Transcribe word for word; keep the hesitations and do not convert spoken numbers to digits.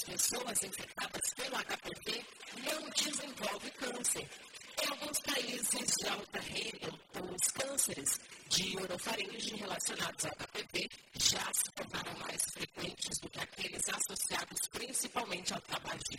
pessoas infectadas pelo H P V não desenvolvem câncer. Em alguns países de alta renda, os cânceres de orofaringe relacionados ao H P V já se tornaram mais frequentes do que aqueles associados principalmente ao tabagismo.